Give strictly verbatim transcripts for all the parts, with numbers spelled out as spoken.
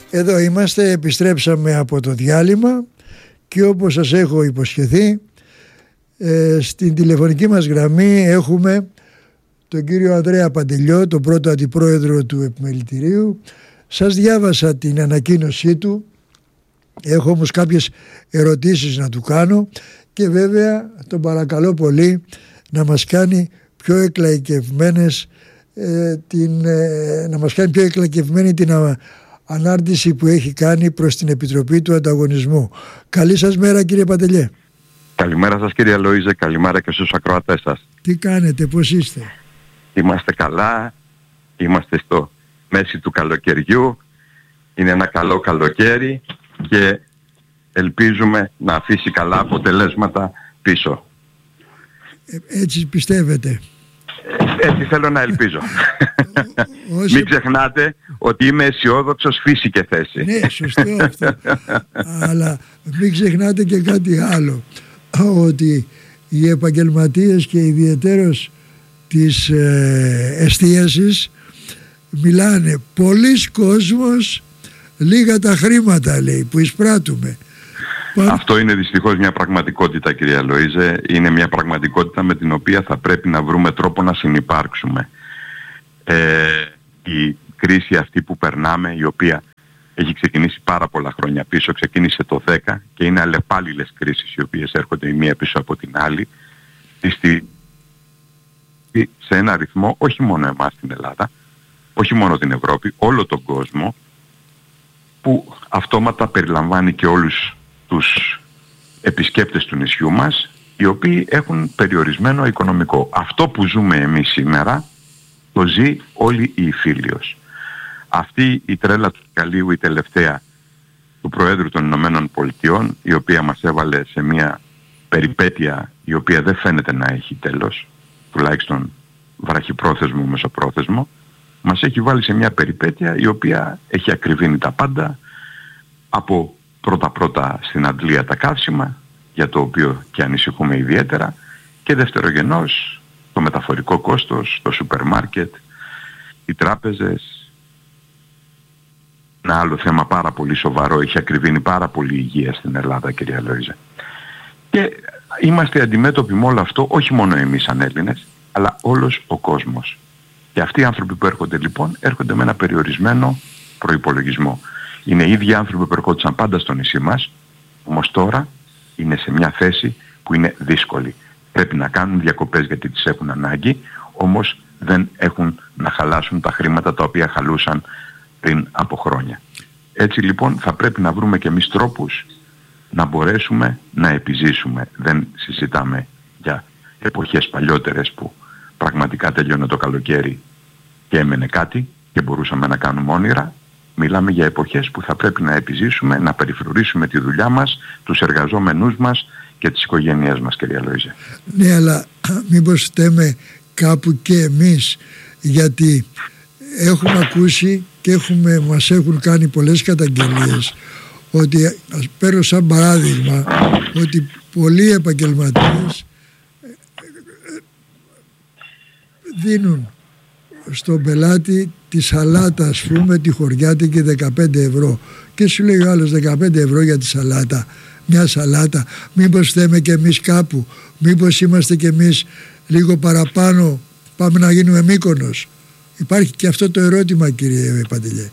Εδώ είμαστε, επιστρέψαμε από το διάλειμμα και όπως σας έχω υποσχεθεί, ε, στην τηλεφωνική μας γραμμή έχουμε τον κύριο Ανδρέα Παντελιό, τον πρώτο αντιπρόεδρο του Επιμελητηρίου. Σας διάβασα την ανακοίνωσή του, έχω όμως κάποιες ερωτήσεις να του κάνω και βέβαια τον παρακαλώ πολύ να μας κάνει πιο εκλαϊκευμένες ε, την, ε, να μας κάνει πιο εκλαϊκευμένη την α, ανάρτηση που έχει κάνει προς την Επιτροπή του Ανταγωνισμού. Καλή σας μέρα, κύριε Παντελιέ. Καλημέρα σας, κύριε Λοΐζε, καλημέρα και στους ακροατές σας. Τι κάνετε, πώς είστε? Είμαστε καλά, είμαστε στο μέση του καλοκαιριού, είναι ένα καλό καλοκαίρι και ελπίζουμε να αφήσει καλά αποτελέσματα πίσω. Ε, έτσι πιστεύετε? Έτσι θέλω να ελπίζω. Όσο... Μην ξεχνάτε ότι είμαι αισιόδοξος φύση και θέση. Ναι, σωστό αυτό. Αλλά μην ξεχνάτε και κάτι άλλο, ότι οι επαγγελματίες και ιδιαιτέρως της ε, εστίασης μιλάνε πολλοί κόσμος, λίγα τα χρήματα, λέει, που εισπράττουμε. Αυτό είναι δυστυχώς μια πραγματικότητα, κυρία Λοΐζε. Είναι μια πραγματικότητα με την οποία θα πρέπει να βρούμε τρόπο να συνυπάρξουμε. Ε, η κρίση αυτή που περνάμε, η οποία έχει ξεκινήσει πάρα πολλά χρόνια πίσω, ξεκίνησε το δέκα και είναι αλλεπάλληλες κρίσεις οι οποίες έρχονται η μία πίσω από την άλλη, στη, σε ένα ρυθμό όχι μόνο εμάς στην Ελλάδα, όχι μόνο την Ευρώπη, όλο τον κόσμο, που αυτόματα περιλαμβάνει και όλους τους επισκέπτες του νησιού μας, οι οποίοι έχουν περιορισμένο οικονομικό. Αυτό που ζούμε εμείς σήμερα το ζει όλη η Ιφίλιος. Αυτή η τρέλα του Καλίου, η τελευταία του Προέδρου των Ηνωμένων Πολιτειών, η οποία μας έβαλε σε μια περιπέτεια η οποία δεν φαίνεται να έχει τέλος, τουλάχιστον βραχυπρόθεσμο, μεσοπρόθεσμο, μας έχει βάλει σε μια περιπέτεια η οποία έχει ακριβήνει τα πάντα, από πρώτα-πρώτα στην Αντλία τα καύσιμα, για το οποίο και ανησυχούμε ιδιαίτερα, και δευτερογενώς το μεταφορικό κόστος, το σούπερ μάρκετ, οι τράπεζες. Ένα άλλο θέμα πάρα πολύ σοβαρό, έχει ακριβήνει πάρα πολύ η υγεία στην Ελλάδα, κυρία Λοΐζε. Και είμαστε αντιμέτωποι με όλο αυτό, όχι μόνο εμείς σαν Έλληνες, αλλά όλος ο κόσμος. Και αυτοί οι άνθρωποι που έρχονται λοιπόν, έρχονται με ένα περιορισμένο προϋπολογισμό. Είναι οι ίδιοι άνθρωποι που ερχόντουσαν πάντα στο νησί μας, όμως τώρα είναι σε μια θέση που είναι δύσκολη. Πρέπει να κάνουν διακοπές γιατί τις έχουν ανάγκη, όμως δεν έχουν να χαλάσουν τα χρήματα τα οποία χαλούσαν πριν από χρόνια. Έτσι λοιπόν θα πρέπει να βρούμε και εμείς τρόπους να μπορέσουμε να επιζήσουμε. Δεν συζητάμε για εποχές παλιότερες που πραγματικά τελειώνε το καλοκαίρι και έμενε κάτι και μπορούσαμε να κάνουμε όνειρα. Μιλάμε για εποχές που θα πρέπει να επιζήσουμε, να περιφρουρήσουμε τη δουλειά μας, τους εργαζόμενούς μας και τις οικογένειές μας, κυρία Λοΐζε. Ναι, αλλά μήπως φταίμε κάπου και εμείς, γιατί έχουμε ακούσει και έχουμε, μας έχουν κάνει πολλές καταγγελίες, ότι, ας παίρνω σαν παράδειγμα, ότι πολλοί επαγγελματίες δίνουν στον πελάτη τη σαλάτα, ας πούμε, τη χωριάτικη δεκαπέντε ευρώ, και σου λέει ο άλλος δεκαπέντε ευρώ για τη σαλάτα, μια σαλάτα. Μήπως θέμε και εμείς κάπου, μήπως είμαστε και εμείς λίγο παραπάνω, πάμε να γίνουμε Μύκονος? Υπάρχει και αυτό το ερώτημα, κύριε Παντελιέ.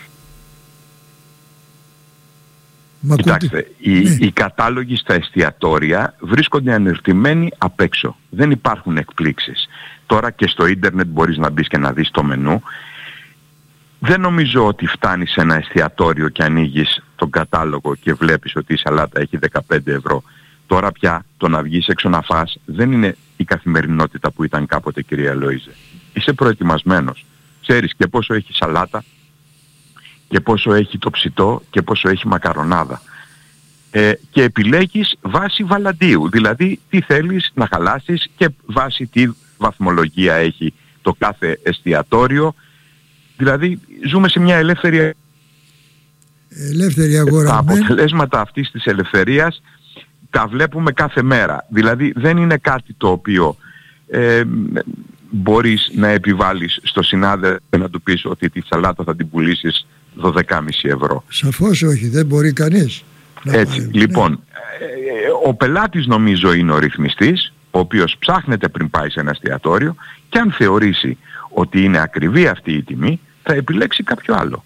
Κοιτάξτε, οι, ναι. οι κατάλογοι στα εστιατόρια βρίσκονται ανερτημένοι απ' έξω. Δεν υπάρχουν εκπλήξεις. Τώρα και στο ίντερνετ μπορείς να μπεις και να δεις το μενού. Δεν νομίζω ότι φτάνεις σε ένα εστιατόριο και ανοίγεις τον κατάλογο και βλέπεις ότι η σαλάτα έχει δεκαπέντε ευρώ. Τώρα πια το να βγεις έξω να φας δεν είναι η καθημερινότητα που ήταν κάποτε, κυρία Λοΐζε. Είσαι προετοιμασμένος. Ξέρεις και πόσο έχει σαλάτα και πόσο έχει το ψητό και πόσο έχει μακαρονάδα. Ε, και επιλέγεις βάση βαλαντίου. Δηλαδή τι θέλεις να χαλάσεις και βάση τι βαθμολογία έχει το κάθε εστιατόριο. Δηλαδή ζούμε σε μια ελεύθερη, ελεύθερη αγορά. Τα αποτελέσματα αυτής της ελευθερίας τα βλέπουμε κάθε μέρα. Δηλαδή δεν είναι κάτι το οποίο ε, μπορείς να επιβάλλεις στο συνάδελφο να του πεις ότι τη σαλάτα θα την πουλήσεις δώδεκα κόμμα πέντε ευρώ. Σαφώς όχι, δεν μπορεί κανείς. Έτσι, να... λοιπόν, ναι. Ο πελάτης νομίζω είναι ο ρυθμιστής, ο οποίος ψάχνεται πριν πάει σε ένα εστιατόριο και αν θεωρήσει ότι είναι ακριβή αυτή η τιμή, θα επιλέξει κάποιο άλλο.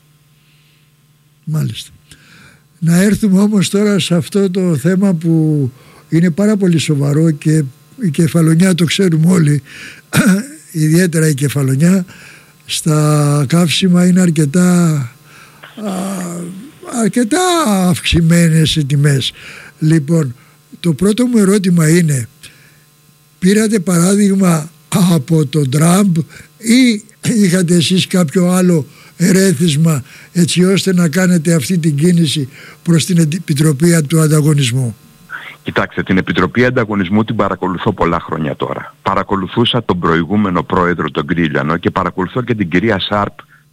Μάλιστα. Να έρθουμε όμως τώρα σε αυτό το θέμα που είναι πάρα πολύ σοβαρό και η κεφαλονιά το ξέρουμε όλοι, ιδιαίτερα η κεφαλονιά στα καύσιμα είναι αρκετά, α, αρκετά αυξημένες οι τιμές. Λοιπόν, το πρώτο μου ερώτημα είναι, πήρατε παράδειγμα από τον Τραμπ ή είχατε εσείς κάποιο άλλο ερέθισμα έτσι ώστε να κάνετε αυτή την κίνηση προς την Επιτροπή του Ανταγωνισμού? Κοιτάξτε, την Επιτροπή Ανταγωνισμού την παρακολουθώ πολλά χρόνια τώρα. Παρακολουθούσα τον προηγούμενο πρόεδρο, τον Γκρίλιανο, και παρακολουθώ και την κυρία Σάρπ.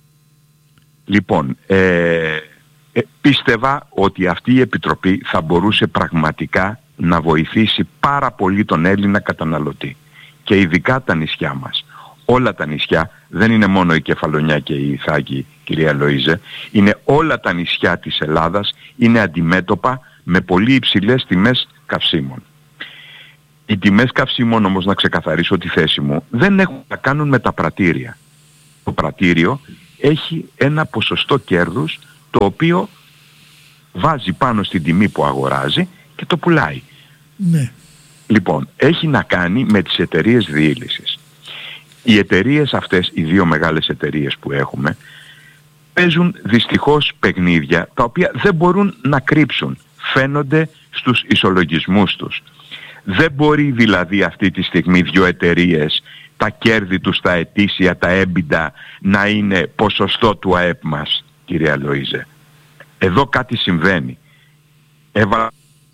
Λοιπόν, ε, ε, πίστευα ότι αυτή η Επιτροπή θα μπορούσε πραγματικά να βοηθήσει πάρα πολύ τον Έλληνα καταναλωτή. Και ειδικά τα νησιά μας. Όλα τα νησιά, δεν είναι μόνο η Κεφαλονιά και η Ιθάκη, κυρία Λοΐζε, είναι όλα τα νησιά της Ελλάδας, είναι αντιμέτωπα με πολύ υψηλές τιμές καυσίμων. Οι τιμές καυσίμων, όμως, να ξεκαθαρίσω τη θέση μου, δεν έχουν να κάνουν με τα πρατήρια. Το πρατήριο έχει ένα ποσοστό κέρδους το οποίο βάζει πάνω στην τιμή που αγοράζει και το πουλάει. Ναι. Λοιπόν, έχει να κάνει με τις εταιρείες διήλυσης. Οι εταιρείες αυτές, οι δύο μεγάλες εταιρείες που έχουμε, παίζουν δυστυχώς παιχνίδια τα οποία δεν μπορούν να κρύψουν. Φαίνονται στους ισολογισμούς τους. Δεν μπορεί δηλαδή αυτή τη στιγμή δύο εταιρείες, τα κέρδη τους, τα ετήσια, τα έμπιντα, να είναι ποσοστό του ΑΕΠ μας, κυρία Λοΐζε. Εδώ κάτι συμβαίνει. Έβαλα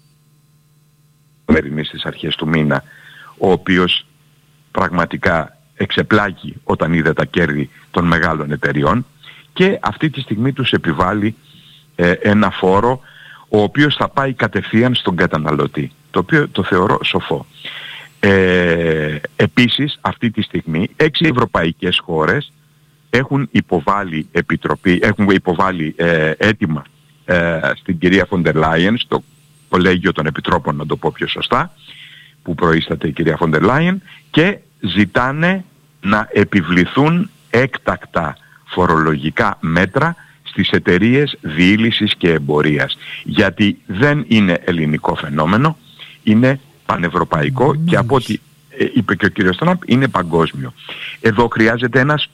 στις αρχές του μήνα, ο οποίος πραγματικά εξεπλάγει όταν είδε τα κέρδη των μεγάλων εταιριών και αυτή τη στιγμή τους επιβάλλει ε, ένα φόρο ο οποίος θα πάει κατευθείαν στον καταναλωτή, το οποίο το θεωρώ σοφό. Ε, επίσης αυτή τη στιγμή έξι ευρωπαϊκές χώρες έχουν υποβάλει, επιτροπή, έχουν υποβάλει ε, έτοιμα ε, στην κυρία Φοντερ Λάιεν, στο Κολέγιο των Επιτρόπων, να το πω πιο σωστά, που προείσταται η κυρία Φοντερ Λάιεν, και ζητάνε να επιβληθούν έκτακτα φορολογικά μέτρα στις εταιρείες διήλυσης και εμπορίας. Γιατί δεν είναι ελληνικό φαινόμενο, είναι πανευρωπαϊκό mm. και από ό,τι ε, είπε και ο κύριος Τραμπ, είναι παγκόσμιο. Εδώ χρειάζεται ένας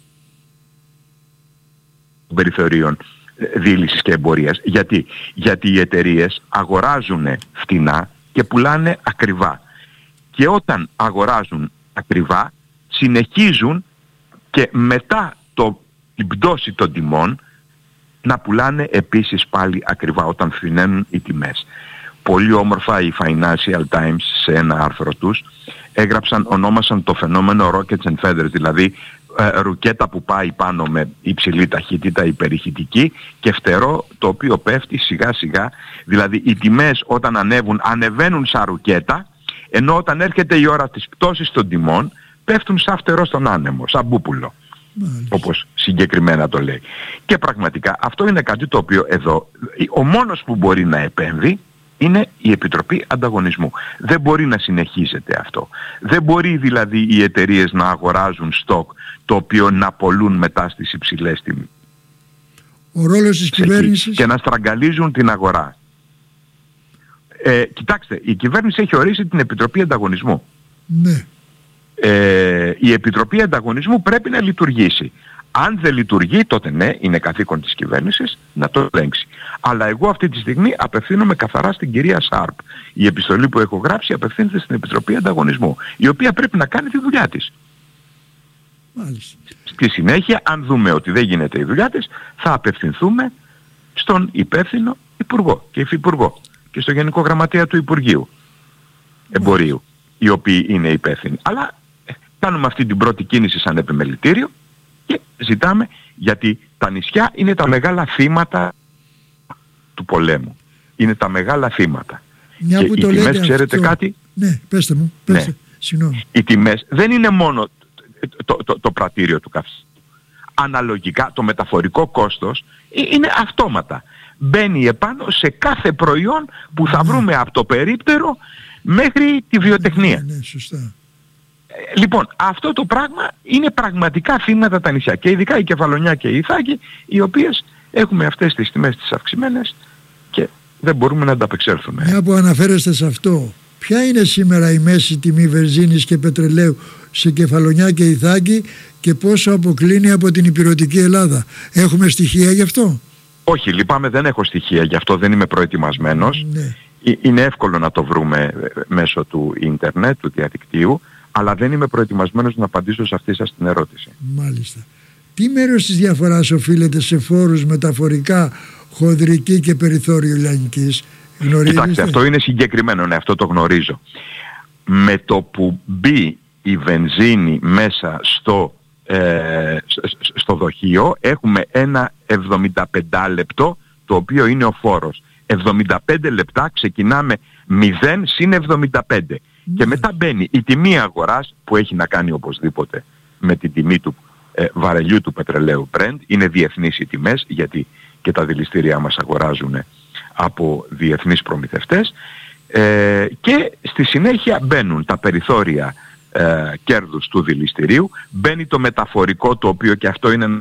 περιθωρίων διήλυσης και εμπορίας. Γιατί? Γιατί οι εταιρείες αγοράζουν φτηνά και πουλάνε ακριβά. Και όταν αγοράζουν ακριβά, συνεχίζουν και μετά το, την πτώση των τιμών να πουλάνε επίσης πάλι ακριβά όταν φθηναίνουν οι τιμές. Πολύ όμορφα οι Financial Times σε ένα άρθρο τους έγραψαν, ονόμασαν το φαινόμενο Rockets and Feathers, δηλαδή ε, ρουκέτα που πάει πάνω με υψηλή ταχύτητα, υπερηχητική, και φτερό το οποίο πέφτει σιγά σιγά. Δηλαδή οι τιμές όταν ανέβουν, ανεβαίνουν σαν ρουκέτα, ενώ όταν έρχεται η ώρα της πτώσης των τιμών πέφτουν σαν φτερό στον άνεμο, σαν μπούπουλο. Μάλιστα. Όπως συγκεκριμένα το λέει. Και πραγματικά αυτό είναι κάτι το οποίο εδώ ο μόνος που μπορεί να επέμβει είναι η Επιτροπή Ανταγωνισμού. Δεν μπορεί να συνεχίζεται αυτό. Δεν μπορεί δηλαδή οι εταιρείες να αγοράζουν στόκ το οποίο να πωλούν μετά στις υψηλές τιμές. Ο ρόλος της κυβέρνησης... Και να στραγγαλίζουν την αγορά. Ε, κοιτάξτε, η κυβέρνηση έχει ορίσει την Επιτροπή Ανταγωνισμού. Ναι. Ε, η Επιτροπή Ανταγωνισμού πρέπει να λειτουργήσει. Αν δεν λειτουργεί, τότε ναι, είναι καθήκον της κυβέρνησης να το ελέγξει. Αλλά εγώ αυτή τη στιγμή απευθύνομαι καθαρά στην κυρία Σάρπ. Η επιστολή που έχω γράψει απευθύνεται στην Επιτροπή Ανταγωνισμού, η οποία πρέπει να κάνει τη δουλειά της. Μάλιστα. Στη συνέχεια, αν δούμε ότι δεν γίνεται η δουλειά της, θα απευθυνθούμε στον υπεύθυνο Υπουργό και Υφυπουργό και στο Γενικό Γραμματέα του Υπουργείου Εμπορίου, οι οποίοι είναι υπεύθυνοι. Αλλά ε, κάνουμε αυτή την πρώτη κίνηση σαν επιμελητήριο και ζητάμε, γιατί τα νησιά είναι τα μεγάλα θύματα του πολέμου. Είναι τα μεγάλα θύματα. Μια και που οι το τιμές, ξέρετε αυτό... κάτι? Ναι, πέστε μου, πέστε. Ναι. Συγγνώμη. Οι τιμές δεν είναι μόνο το, το, το, το πρατήριο του καυσίμου. αναλογικά το μεταφορικό κόστος είναι αυτόματα. Μπαίνει επάνω σε κάθε προϊόν που θα βρούμε από το περίπτερο μέχρι τη βιοτεχνία. Ναι, ναι, σωστά. Λοιπόν, αυτό το πράγμα είναι πραγματικά θύματα τα νησιά και ειδικά η Κεφαλονιά και η Ιθάκη, οι οποίες έχουμε αυτές τις τιμές τις αυξημένες και δεν μπορούμε να ανταπεξέλθουμε. Μια που αναφέρεστε σε αυτό, ποια είναι σήμερα η μέση τιμή βενζίνης και πετρελαίου σε Κεφαλονιά και Ιθάκη και πόσο αποκλίνει από την υπηρετική Ελλάδα? Έχουμε στοιχεία γι' αυτό? Όχι, λυπάμαι, δεν έχω στοιχεία, γι' αυτό δεν είμαι προετοιμασμένος. Ναι. Είναι εύκολο να το βρούμε μέσω του ίντερνετ, του διαδικτύου, αλλά δεν είμαι προετοιμασμένος να απαντήσω σε αυτή σας την ερώτηση. Μάλιστα. Τι μέρος της διαφοράς οφείλεται σε φόρους μεταφορικά, χονδρική και περιθώριο λιανικής? Γνωρίζετε? Κοιτάξτε, αυτό είναι συγκεκριμένο, ναι, αυτό το γνωρίζω. Με το που μπει η βενζίνη μέσα στο, ε, στο δοχείο έχουμε ένα εβδομήντα πέντε λεπτό, το οποίο είναι ο φόρος. εβδομήντα πέντε λεπτά ξεκινάμε μηδέν συν εβδομήντα πέντε. Mm. Και μετά μπαίνει η τιμή αγοράς που έχει να κάνει οπωσδήποτε με την τιμή του ε, βαρελιού του πετρελαίου Brent. Είναι διεθνείς οι τιμές, γιατί και τα δηληστήριά μας αγοράζουν από διεθνείς προμηθευτές, ε, και στη συνέχεια μπαίνουν τα περιθώρια ε, κέρδους του δηληστηρίου, μπαίνει το μεταφορικό, το οποίο και αυτό είναι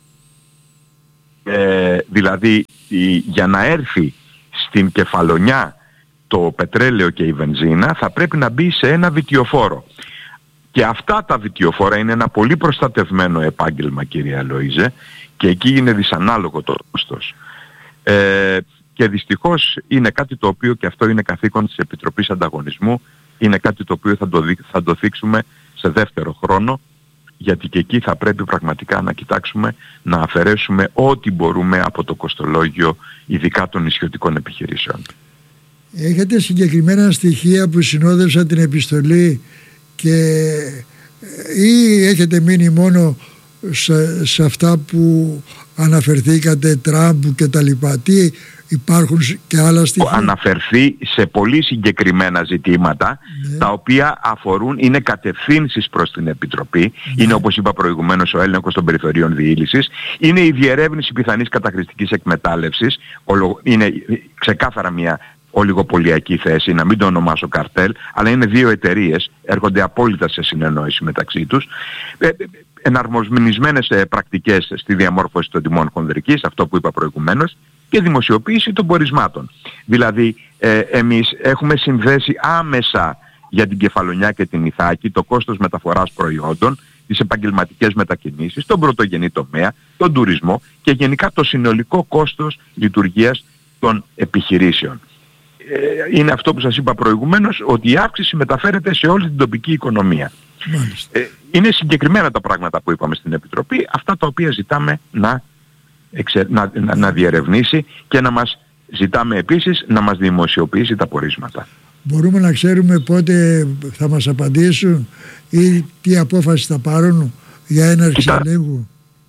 ε, δηλαδή η, για να έρθει στην Κεφαλονιά το πετρέλαιο και η βενζίνα θα πρέπει να μπει σε ένα βιτιοφόρο. Και αυτά τα βιτιοφόρα είναι ένα πολύ προστατευμένο επάγγελμα, κύριε Λοΐζε, και εκεί είναι δυσανάλογο το κόστος. Ε, και δυστυχώς είναι κάτι το οποίο, και αυτό είναι καθήκον της Επιτροπής Ανταγωνισμού, είναι κάτι το οποίο θα το, δει, θα το δείξουμε σε δεύτερο χρόνο, γιατί και εκεί θα πρέπει πραγματικά να κοιτάξουμε να αφαιρέσουμε ό,τι μπορούμε από το κοστολόγιο, ειδικά των νησιωτικών επιχειρήσεων. Έχετε συγκεκριμένα στοιχεία που συνόδευσαν την επιστολή και ή έχετε μείνει μόνο σε, σε αυτά που αναφερθήκατε, Τραμπ και τα λοιπά? Τι υπάρχουν και άλλα στοιχεία? Αναφερθεί σε πολύ συγκεκριμένα ζητήματα, ναι, τα οποία αφορούν, είναι κατευθύνσεις προς την Επιτροπή, ναι, είναι όπως είπα προηγουμένως ο έλεγχος των περιθωρίων διήλυσης, είναι η διερεύνηση πιθανής καταχρηστικής εκμετάλλευσης, είναι ξεκάθαρα μια ολιγοπολιακή θέση, να μην το ονομάσω καρτέλ, αλλά είναι δύο εταιρείες, έρχονται απόλυτα σε συνεννόηση μεταξύ τους, εναρμονισμένες πρακτικές στη διαμόρφωση των τιμών χονδρικής, αυτό που είπα προηγουμένως, και δημοσιοποίηση των πορισμάτων. Δηλαδή ε, εμείς έχουμε συνδέσει άμεσα για την Κεφαλονιά και την Ιθάκη το κόστος μεταφοράς προϊόντων, τις επαγγελματικές μετακινήσεις, τον πρωτογενή τομέα, τον τουρισμό και γενικά το συνολικό κόστος λειτουργίας των επιχειρήσεων. Είναι αυτό που σας είπα προηγουμένως, ότι η αύξηση μεταφέρεται σε όλη την τοπική οικονομία. Ε, είναι συγκεκριμένα τα πράγματα που είπαμε στην Επιτροπή, αυτά τα οποία ζητάμε να, εξε, να, να, να διερευνήσει και να μας ζητάμε επίσης να μας δημοσιοποιήσει τα πορίσματα. Μπορούμε να ξέρουμε πότε θα μας απαντήσουν ή τι απόφαση θα πάρουν για έναρξη ελέγχου?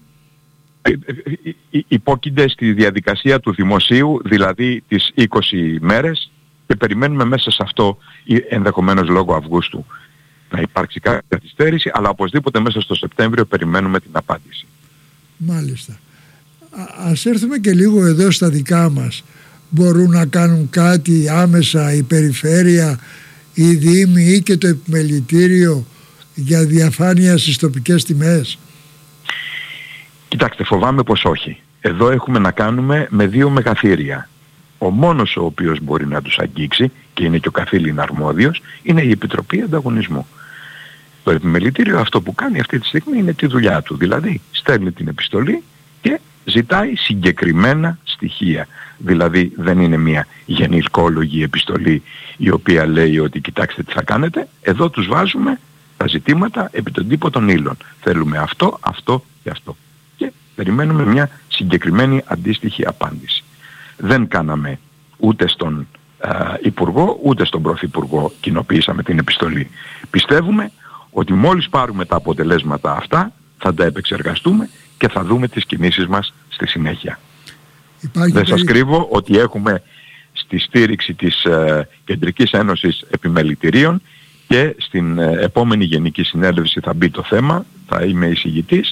Υπόκεινται στη διαδικασία του δημοσίου, δηλαδή τις είκοσι μέρες, και περιμένουμε μέσα σε αυτό, ενδεχομένως λόγω Αυγούστου, να υπάρξει κάποια καθυστέρηση, αλλά οπωσδήποτε μέσα στο Σεπτέμβριο περιμένουμε την απάντηση. Μάλιστα. Α, ας έρθουμε και λίγο εδώ στα δικά μας. Μπορούν να κάνουν κάτι άμεσα η περιφέρεια, η Δήμη ή και το επιμελητήριο για διαφάνεια στις τοπικές τιμές? Κοιτάξτε, φοβάμαι πως όχι. Εδώ έχουμε να κάνουμε με δύο μεγαθύρια. Ο μόνος ο οποίος μπορεί να τους αγγίξει, και είναι και ο καθήλυν αρμόδιος, είναι η Επιτροπή Ανταγωνισμού. Το επιμελητήριο αυτό που κάνει αυτή τη στιγμή είναι τη δουλειά του. Δηλαδή στέλνει την επιστολή και ζητάει συγκεκριμένα στοιχεία. Δηλαδή δεν είναι μια γενικόλογη επιστολή η οποία λέει ότι κοιτάξτε τι θα κάνετε. Εδώ τους βάζουμε τα ζητήματα επί τον τύπο των ύλων. Θέλουμε αυτό, αυτό και αυτό. Και περιμένουμε μια συγκεκριμένη αντίστοιχη απάντηση. Δεν κάναμε ούτε στον α, Υπουργό ούτε στον Πρωθυπουργό, κοινοποιήσαμε την επιστολή. Πιστεύουμε ότι μόλις πάρουμε τα αποτελέσματα αυτά θα τα επεξεργαστούμε και θα δούμε τις κινήσεις μας στη συνέχεια. Υπάρχει Δεν σας κρύβω ότι έχουμε στη στήριξη της ε, Κεντρικής Ένωσης Επιμελητηρίων και στην ε, επόμενη Γενική Συνέλευση θα μπει το θέμα, θα είμαι εισηγητής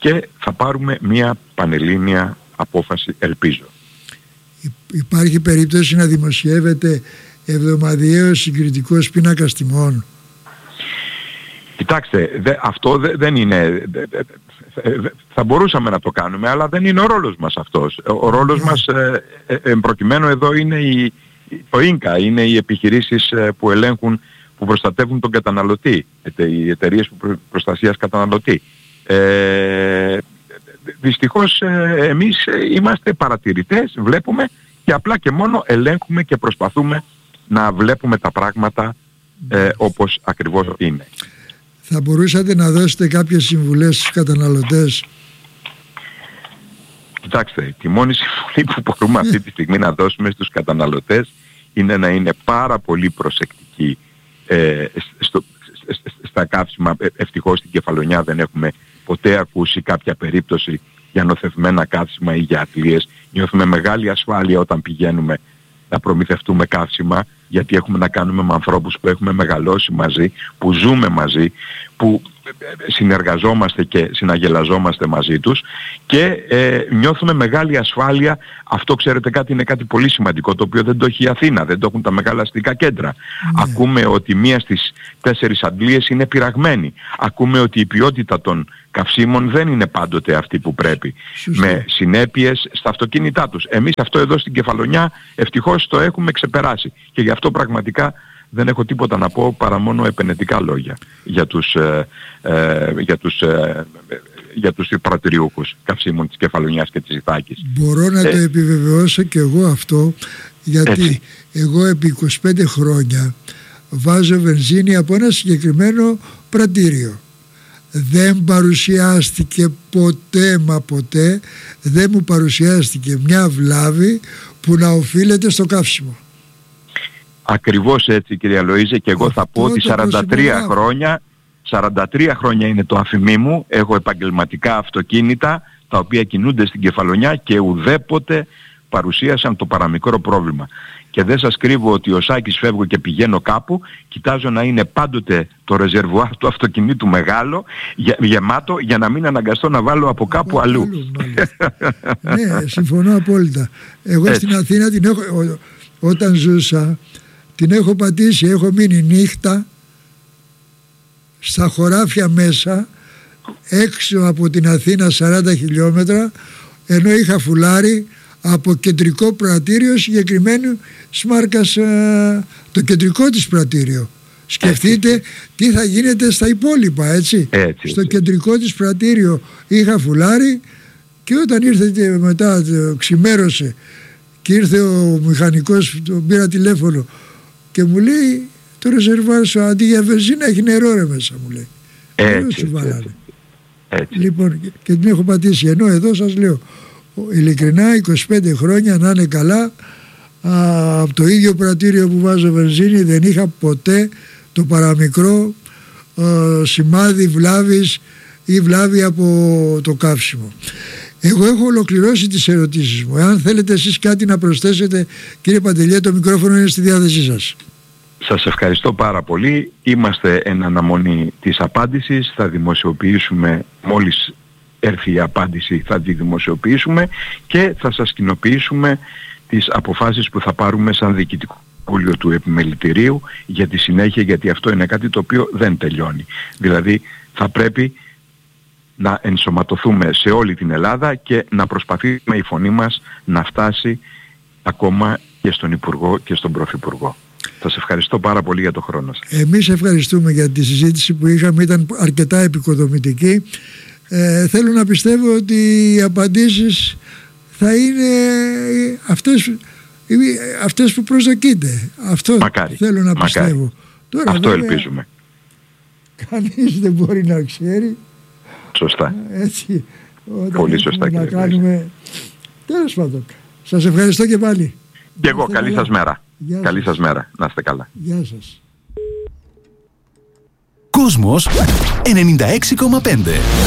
και θα πάρουμε μια πανελλήνια απόφαση, ελπίζω. Υπάρχει περίπτωση να δημοσιεύεται εβδομαδιαίος συγκριτικός πίνακας τιμών? Κοιτάξτε, δε, αυτό δε, δεν είναι... Δε, δε, θα μπορούσαμε να το κάνουμε, αλλά δεν είναι ο ρόλος μας αυτός. Ο ρόλος yeah. μας ε, ε, ε, προκειμένου εδώ είναι η, το ίνκα, είναι οι επιχειρήσεις ε, που ελέγχουν, που προστατεύουν τον καταναλωτή, οι εταιρείες προ, προστασίας καταναλωτή. Ε, δυστυχώς ε, εμείς είμαστε παρατηρητές, βλέπουμε και απλά και μόνο ελέγχουμε και προσπαθούμε να βλέπουμε τα πράγματα ε, όπως ακριβώς είναι. Θα μπορούσατε να δώσετε κάποιες συμβουλές στους καταναλωτές? Κοιτάξτε, τη μόνη συμβουλή που μπορούμε αυτή τη στιγμή να δώσουμε στους καταναλωτές είναι να είναι πάρα πολύ προσεκτικοί ε, στο, στα καύσιμα. Ε, ευτυχώς στην Κεφαλονιά δεν έχουμε ποτέ ακούσει κάποια περίπτωση για νοθευμένα καύσιμα ή για ατλίες. Νιώθουμε μεγάλη ασφάλεια όταν πηγαίνουμε να προμηθευτούμε καύσιμα, γιατί έχουμε να κάνουμε με ανθρώπους που έχουμε μεγαλώσει μαζί, που ζούμε μαζί, που συνεργαζόμαστε και συναγελαζόμαστε μαζί τους και ε, νιώθουμε μεγάλη ασφάλεια. Αυτό, ξέρετε κάτι, είναι κάτι πολύ σημαντικό, το οποίο δεν το έχει η Αθήνα, δεν το έχουν τα μεγάλα αστικά κέντρα. Mm. Ακούμε ότι μία στις τέσσερις αντλίες είναι πυραγμένη. Ακούμε ότι η ποιότητα των καυσίμων δεν είναι πάντοτε αυτή που πρέπει, Σωστή. με συνέπειες στα αυτοκίνητά τους. Εμείς αυτό εδώ στην Κεφαλονιά ευτυχώς το έχουμε ξεπεράσει και γι' αυτό πραγματικά δεν έχω τίποτα να πω παρά μόνο επενετικά λόγια για τους, ε, ε, για τους, ε, για τους πρατηριούχους καυσίμων της Κεφαλονιάς και της Ιθάκης. Μπορώ να ε, το επιβεβαιώσω και εγώ αυτό, γιατί έτσι. εγώ επί είκοσι πέντε χρόνια βάζω βενζίνη από ένα συγκεκριμένο πρατήριο. Δεν παρουσιάστηκε ποτέ μα ποτέ, δεν μου παρουσιάστηκε μια βλάβη που να οφείλεται στο καύσιμο. Ακριβώς έτσι, κυρία Λοΐζε, και εγώ θα πω ότι σαράντα τρία χρόνια, σαράντα τρία χρόνια είναι το αφημί μου, έχω επαγγελματικά αυτοκίνητα τα οποία κινούνται στην Κεφαλονιά και ουδέποτε παρουσίασαν το παραμικρό πρόβλημα. Και δεν σας κρύβω ότι ο Σάκης φεύγω και πηγαίνω κάπου, κοιτάζω να είναι πάντοτε το ρεζερβουάρ του αυτοκινήτου μεγάλο, γε, γεμάτο, για να μην αναγκαστώ να βάλω από κάπου από αλλού. Ναι, συμφωνώ απόλυτα. Εγώ έτσι. Στην Αθήνα την έχω, ό, όταν ζούσα, την έχω πατήσει, έχω μείνει νύχτα στα χωράφια μέσα, έξω από την Αθήνα σαράντα χιλιόμετρα, ενώ είχα φουλάρει από κεντρικό πρατήριο συγκεκριμένου μάρκας, το κεντρικό της πρατήριο. Σκεφτείτε έτσι. Τι θα γίνεται στα υπόλοιπα, έτσι. έτσι Στο έτσι. κεντρικό της πρατήριο είχα φουλάρει και όταν ήρθε και μετά ξημέρωσε και ήρθε ο μηχανικός, τον πήρα τηλέφωνο και μου λέει το ρεζερβάρ σου αντί για βενζίνα έχει νερό ρε μέσα, μου λέει. Έτσι, έτσι, έτσι, έτσι. Λοιπόν, και, και την έχω πατήσει, ενώ εδώ σας λέω ειλικρινά είκοσι πέντε χρόνια να είναι καλά, α, από το ίδιο πρατήριο που βάζω βενζίνη δεν είχα ποτέ το παραμικρό α, σημάδι βλάβης ή βλάβη από το καύσιμο. Εγώ έχω ολοκληρώσει τις ερωτήσεις μου. Εάν θέλετε εσείς κάτι να προσθέσετε, κύριε Παντελιέ, το μικρόφωνο είναι στη διάθεσή σας. Σας ευχαριστώ πάρα πολύ. Είμαστε εν αναμονή της απάντησης. Θα δημοσιοποιήσουμε, μόλις έρθει η απάντηση θα τη δημοσιοποιήσουμε και θα σας κοινοποιήσουμε τις αποφάσεις που θα πάρουμε σαν διοικητικό συμβούλιο του επιμελητηρίου για τη συνέχεια, γιατί αυτό είναι κάτι το οποίο δεν τελειώνει. Δηλαδή θα πρέπει να ενσωματωθούμε σε όλη την Ελλάδα και να προσπαθήσουμε η φωνή μας να φτάσει ακόμα και στον Υπουργό και στον Πρωθυπουργό. Σας ευχαριστώ πάρα πολύ για το χρόνο σας. Εμείς ευχαριστούμε για τη συζήτηση που είχαμε, ήταν αρκετά επικοδομητική. Ε, θέλω να πιστεύω ότι οι απαντήσεις θα είναι αυτές, αυτές που προσδοκείτε. Αυτό μακάρι, θέλω να μακάρι. πιστεύω. Τώρα, αυτό βέβαια, ελπίζουμε. Κανείς δεν μπορεί να ξέρει. Σωστά. Έτσι, πολύ σωστά, να κάνουμε... Τέλος πάντων. Σας ευχαριστώ και πάλι. Και εγώ. Καλή καλά. σας μέρα. Γεια Καλή σας. σας μέρα. Να είστε καλά. Γεια σας. Κόσμος ενενήντα έξι κόμμα πέντε.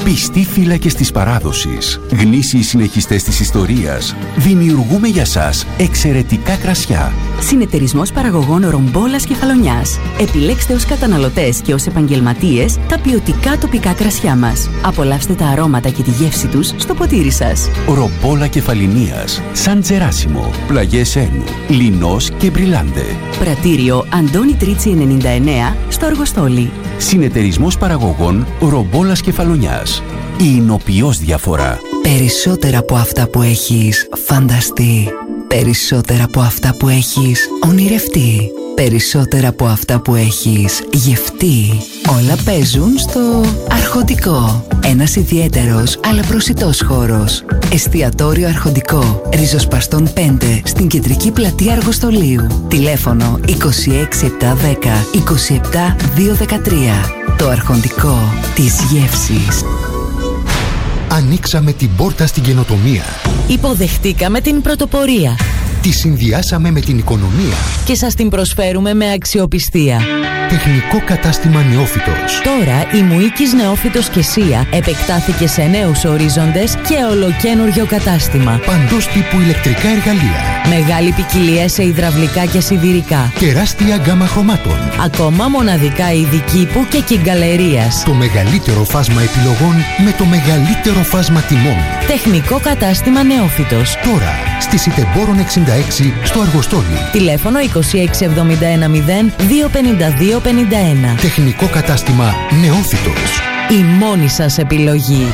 Πιστοί φύλακες της παράδοσης, γνήσιοι συνεχιστές της ιστορίας, δημιουργούμε για σας εξαιρετικά κρασιά. Συνεταιρισμός παραγωγών Ρομπόλας Κεφαλονιάς. Επιλέξτε ως καταναλωτές και ως επαγγελματίες τα ποιοτικά τοπικά κρασιά μας. Απολαύστε τα αρώματα και τη γεύση τους στο ποτήρι σας. Ρομπόλα Κεφαλινίας, Σαν Τζεράσιμο, Πλαγιές Ένου, Λινός και Μπριλάντε. Πρατήριο Αντώνη Τρίτσι ενενήντα εννέα στο Αργοστόλι. Συνεταιρισμός παραγωγών Ρομπόλας Κεφαλονιάς. Η εινοποιώς διαφορά. Περισσότερα από αυτά που έχεις φανταστεί. Περισσότερα από αυτά που έχεις ονειρευτεί. Περισσότερα από αυτά που έχεις γευτεί. Όλα παίζουν στο Αρχοντικό. Ένας ιδιαίτερος αλλά προσιτός χώρος. Εστιατόριο Αρχοντικό. Ριζοσπαστών πέντε στην κεντρική πλατεία Αργοστολίου. Τηλέφωνο είκοσι έξι επτακόσια δέκα είκοσι επτά διακόσια δεκατρία. Το Αρχοντικό της γεύσης. Ανοίξαμε την πόρτα στην καινοτομία. Υποδεχτήκαμε την πρωτοπορία. Τη συνδυάσαμε με την οικονομία. Και σας την προσφέρουμε με αξιοπιστία. Τεχνικό κατάστημα Νεόφυτος. Τώρα η Μουίκης Νεόφυτος και Σία επεκτάθηκε σε νέους ορίζοντες και ολοκένουργιο κατάστημα. Παντός τύπου ηλεκτρικά εργαλεία. Μεγάλη ποικιλία σε υδραυλικά και σιδηρικά. Τεράστια γκάμα χρωμάτων. Ακόμα μοναδικά είδη κήπου και κυγκαλερίας. Το μεγαλύτερο φάσμα επιλογών με το μεγαλύτερο φάσμα τιμών. Τεχνικό κατάστημα Νεόφυτος. Τώρα στη Σιτεμπόρων εξήντα έξι στο Αργοστόλι. Τηλέφωνο είκοσι έξι εβδομήντα ένα μηδέν δύο πενήντα δύο πενήντα ένα. Τεχνικό κατάστημα Νεόφυτος. Η μόνη σας επιλογή.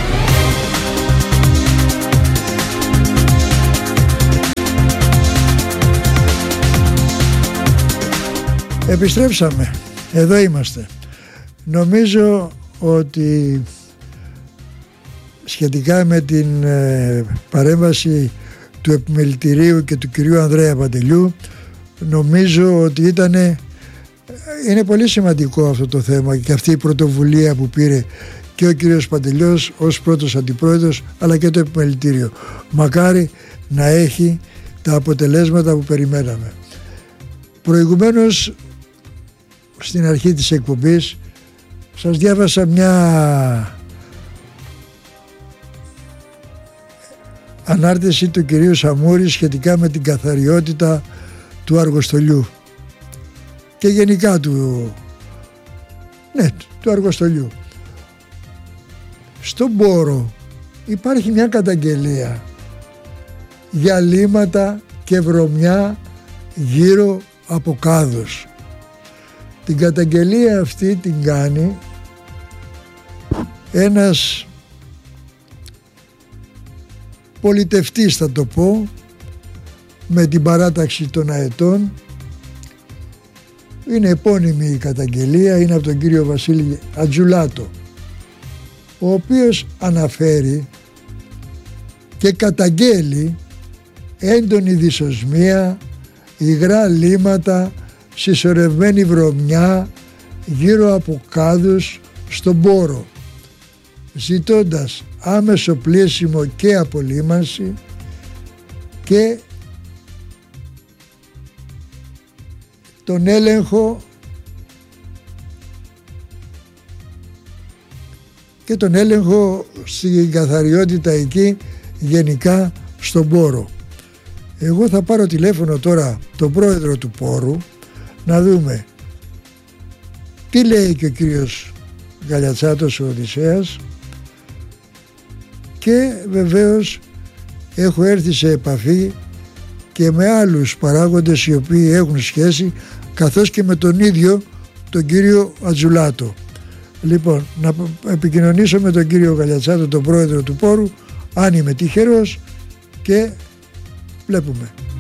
Επιστρέψαμε. Εδώ είμαστε. Νομίζω ότι σχετικά με την ε, παρέμβαση του επιμελητηρίου και του κυρίου Ανδρέα Παντελιού, νομίζω ότι ήτανε, είναι πολύ σημαντικό αυτό το θέμα και αυτή η πρωτοβουλία που πήρε και ο κύριος Παντελιός ως πρώτος αντιπρόεδρος, αλλά και το επιμελητήριο. Μακάρι να έχει τα αποτελέσματα που περιμέναμε. Προηγουμένως, στην αρχή της εκπομπής, σας διάβασα μια ανάρτηση του κυρίου Σαμούρη σχετικά με την καθαριότητα του Αργοστολιού και γενικά του, ναι, του Αργοστολιού. Στον Πόρο υπάρχει μια καταγγελία για λίμματα και βρωμιά γύρω από κάδους. Την καταγγελία αυτή την κάνει ένας πολιτευτής, θα το πω, με την παράταξη των αετών. Είναι επώνυμη η καταγγελία, είναι από τον κύριο Βασίλη Ατζουλάτο, ο οποίος αναφέρει και καταγγέλει έντονη δυσοσμία, υγρά λίμματα, συσσωρευμένη βρωμιά γύρω από κάδους στον Πόρο, ζητώντας άμεσο πλήσιμο και απολύμανση και τον έλεγχο και τον έλεγχο στην καθαριότητα εκεί γενικά στον Πόρο. Εγώ θα πάρω τηλέφωνο τώρα τον πρόεδρο του Πόρου να δούμε τι λέει και ο κύριος Γαλιατσάτος ο Οδυσσέας, και βεβαίως έχω έρθει σε επαφή και με άλλους παράγοντες οι οποίοι έχουν σχέση, καθώς και με τον ίδιο τον κύριο Ατζουλάτο. Λοιπόν, να επικοινωνήσω με τον κύριο Γαλιατσάτο, τον πρόεδρο του Πόρου, αν είμαι τυχερός, και βλέπουμε.